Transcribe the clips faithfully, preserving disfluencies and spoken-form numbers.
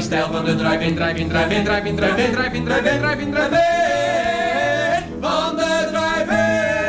stijl van de drive-in, drive-in, drive-in, drive-in, drive-in, drive-in, drive-in, drive-in, drive-in. Van de drive-in.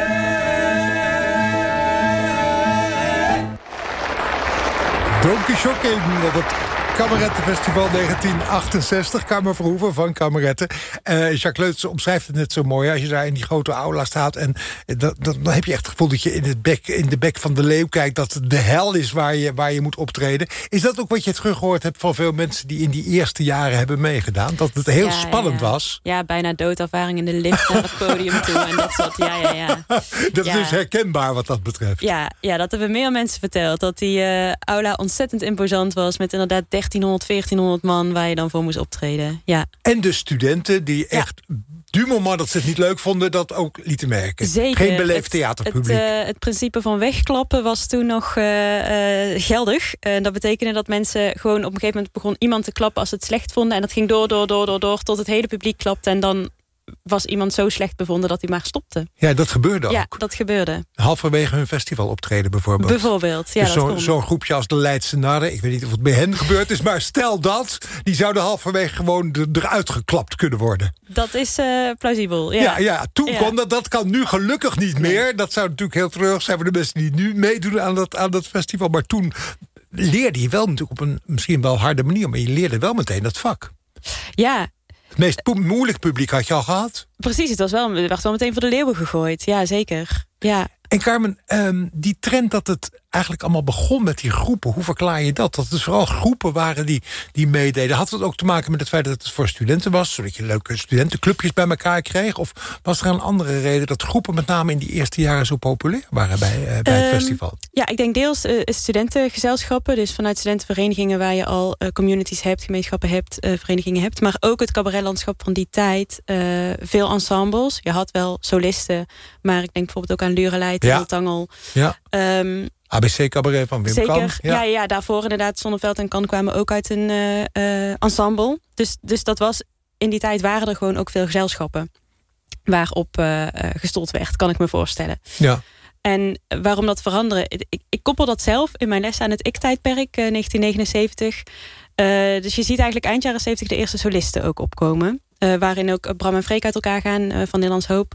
Donkey Shocking, dat Kamerettenfestival negentien achtenzestig, Kamer Verhoeven van Kameretten. Uh, Jacques Leutz omschrijft het net zo mooi. Als je daar in die grote aula staat en dat, dat, dan heb je echt het gevoel dat je in, het bek, in de bek van de leeuw kijkt, dat het de hel is waar je, waar je moet optreden. Is dat ook wat je teruggehoord hebt van veel mensen die in die eerste jaren hebben meegedaan? Dat het heel ja, spannend ja. was? Ja, bijna doodervaring in de lift naar het podium toe en dat soort. Ja, ja, ja. Dat ja. is dus herkenbaar wat dat betreft. Ja, ja, dat hebben meer mensen verteld. Dat die uh, aula ontzettend imposant was met inderdaad dertienhonderd, veertienhonderd man waar je dan voor moest optreden. Ja. En de studenten die echt ja. du moment dat ze het niet leuk vonden, dat ook lieten merken. Zeker. Geen beleefd theaterpubliek. Het, uh, het principe van wegklappen was toen nog uh, uh, geldig. Uh, dat betekende dat mensen gewoon op een gegeven moment begon iemand te klappen als ze het slecht vonden. En dat ging door, door, door, door, door tot het hele publiek klapte. En dan was iemand zo slecht bevonden dat hij maar stopte. Ja, dat gebeurde ook. Ja, dat gebeurde. Halverwege hun festival optreden bijvoorbeeld. Bijvoorbeeld, ja. Dus zo'n zo groepje als de Leidse Narren, ik weet niet of het bij hen gebeurd is, maar stel dat, die zouden halverwege gewoon er, eruit geklapt kunnen worden. Dat is uh, plausibel, ja. Ja, ja toen ja. kon dat, dat kan nu gelukkig niet nee. meer. Dat zou natuurlijk heel treurig zijn voor de mensen die nu meedoen aan dat, aan dat festival. Maar toen leerde je wel natuurlijk op een misschien wel harde manier, maar je leerde wel meteen dat vak. Ja. Het meest po- moeilijk publiek had je al gehad? Precies, het was wel, het werd wel meteen voor de leeuwen gegooid. Ja, zeker. Ja. En Carmen, um, die trend dat het eigenlijk allemaal begon met die groepen, hoe verklaar je dat? Dat het vooral groepen waren die, die meededen. Had het ook te maken met het feit dat het voor studenten was, zodat je leuke studentenclubjes bij elkaar kreeg? Of was er een andere reden dat groepen met name in die eerste jaren zo populair waren bij, uh, bij um, het festival? Ja, ik denk deels uh, studentengezelschappen, dus vanuit studentenverenigingen waar je al uh, communities hebt, gemeenschappen hebt, uh, verenigingen hebt, maar ook het cabaretlandschap van die tijd. Uh, veel ensembles. Je had wel solisten, maar ik denk bijvoorbeeld ook aan Lurelei, ja. Tangel. Ja. Um, A B C-cabaret van Wim Zeker, Kan. ja. Ja, ja, daarvoor inderdaad. Zonneveld en Kan kwamen ook uit een uh, uh, ensemble. Dus, dus dat was, in die tijd waren er gewoon ook veel gezelschappen waarop uh, uh, gestold werd, kan ik me voorstellen. Ja. En waarom dat veranderen? Ik, ik koppel dat zelf in mijn les aan het Ik-tijdperk, uh, negentien negenenzeventig. Uh, dus je ziet eigenlijk eind jaren zeventig de eerste solisten ook opkomen. Uh, waarin ook Bram en Freek uit elkaar gaan uh, van Nederlands Hoop.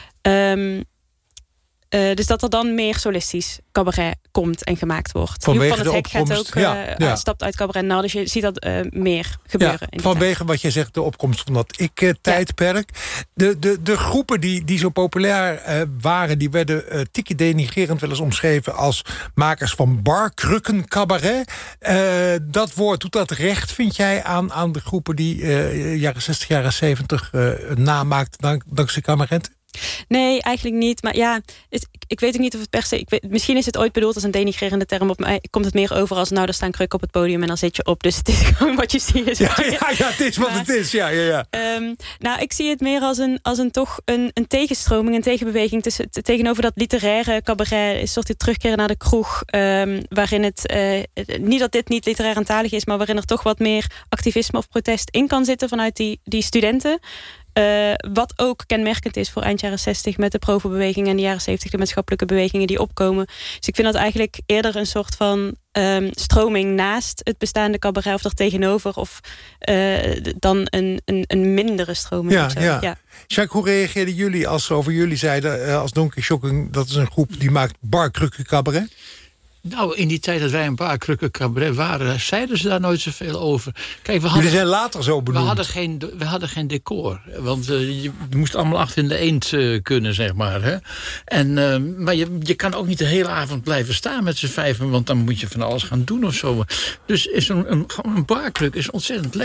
Um, Uh, dus dat er dan meer solistisch cabaret komt en gemaakt wordt. Vanwege Joep van het de Hek opkomst, gaat ook, uh, ja, ja. stapt uit cabaret. Nou, dus je ziet dat uh, meer gebeuren. Ja, in vanwege wat je zegt, de opkomst van dat ik-tijdperk. Ja. De, de, de groepen die, die zo populair uh, waren, die werden uh, tikkie denigrerend wel eens omschreven als makers van barkrukken cabaret. Uh, dat woord, doet dat recht, vind jij, aan, aan de groepen die uh, jaren zestig, jaren zeventig uh, namaakten dank, dankzij Kameretten? Nee, eigenlijk niet. Maar ja, het, ik weet ook niet of het per se... Ik weet, misschien is het ooit bedoeld als een denigrerende term. Op mij komt het meer over als, nou, er staan krukken op het podium en dan zit je op. Dus het is gewoon wat je ziet. Ja, ja, ja, het is wat maar, het is. Ja, ja, ja. Um, nou, ik zie het meer als een, als een toch een, een tegenstroming, een tegenbeweging tussen, tegenover dat literaire cabaret, een soort terugkeren naar de kroeg, um, waarin het, uh, niet dat dit niet literair aantalig is, maar waarin er toch wat meer activisme of protest in kan zitten vanuit die, die studenten. Uh, wat ook kenmerkend is voor eind jaren zestig met de Provo-beweging en de jaren zeventig de maatschappelijke bewegingen die opkomen. Dus ik vind dat eigenlijk eerder een soort van um, stroming naast het bestaande cabaret of er tegenover, of uh, dan een, een, een mindere stroming. Ja, of zo. ja. Ja. Jacques, hoe reageerden jullie als ze over jullie zeiden, uh, als Donkey Shocking, dat is een groep die maakt barkrukken cabaret? Nou, in die tijd dat wij een paar krukken cabaret waren, zeiden ze daar nooit zoveel over. Kijk, we hadden, Jullie zijn later zo benoemd. We hadden geen, we hadden geen decor. Want uh, je moest allemaal achter in de eend uh, kunnen, zeg maar. Hè? En, uh, maar je, je kan ook niet de hele avond blijven staan met z'n vijven, want dan moet je van alles gaan doen of zo. Dus is een, een, een barkruk is ontzettend lekker.